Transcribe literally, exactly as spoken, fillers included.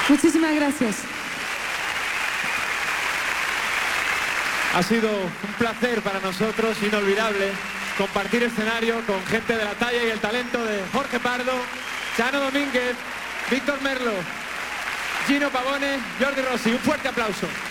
Muchísimas gracias. Ha sido un placer para nosotros, inolvidable, compartir escenario con gente de la talla y el talento de Jorge Pardo, Chano Domínguez, Víctor Merlo, Gino Pavone, Jordi Rossi. Un fuerte aplauso.